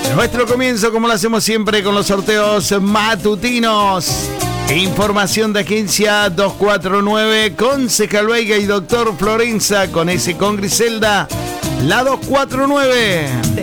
Nuestro comienzo, como lo hacemos siempre, con los sorteos matutinos. Información de Agencia 249, Concejal Veiga y Doctor Florenza, con ese con Griselda, la 249.